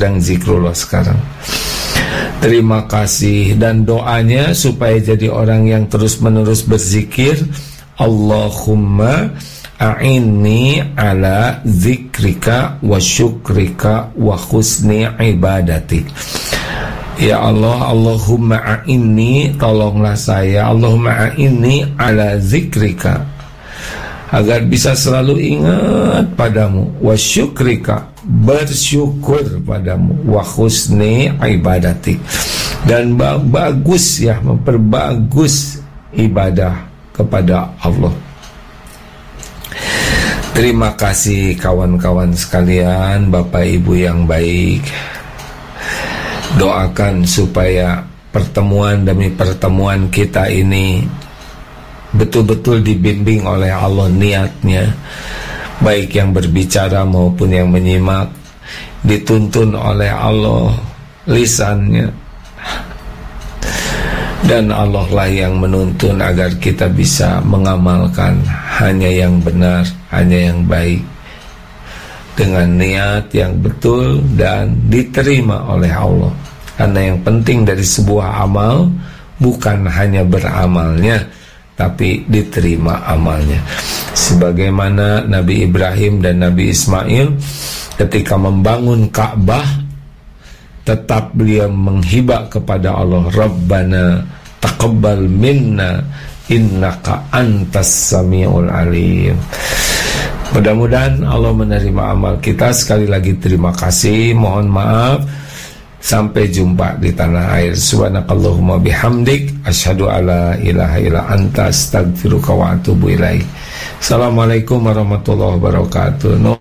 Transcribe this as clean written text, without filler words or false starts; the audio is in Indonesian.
sedang zikrullah sekarang. Terima kasih. Dan doanya supaya jadi orang yang terus-menerus berzikir, Allahumma a'inni ala zikrika wa syukrika wa husni ibadatik. Ya Allah, Allahumma a'inni, tolonglah saya, Allahumma a'inni ala zikrika, agar bisa selalu ingat padamu, wa syukrika, bersyukur padamu, wa husni ibadatik, dan bagus ya, memperbagus ibadah kepada Allah. Terima kasih kawan-kawan sekalian, Bapak Ibu yang baik. Doakan supaya pertemuan demi pertemuan kita ini betul-betul dibimbing oleh Allah niatnya, baik yang berbicara maupun yang menyimak, dituntun oleh Allah lisannya, dan Allah lah yang menuntun agar kita bisa mengamalkan hanya yang benar, hanya yang baik, dengan niat yang betul dan diterima oleh Allah. Karena yang penting dari sebuah amal bukan hanya beramalnya, tapi diterima amalnya. Sebagaimana Nabi Ibrahim dan Nabi Ismail ketika membangun Ka'bah, tetap beliau menghibah kepada Allah, Rabbana taqabbal minna innaka antas samiul alim. Mudah-mudahan Allah menerima amal kita. Sekali lagi terima kasih, mohon maaf. Sampai jumpa di tanah air. Subhanakallahumma bihamdik, asyhadu alla ilaha illa anta, astaghfiruka wa atubu ilaik. Assalamualaikum warahmatullahi wabarakatuh.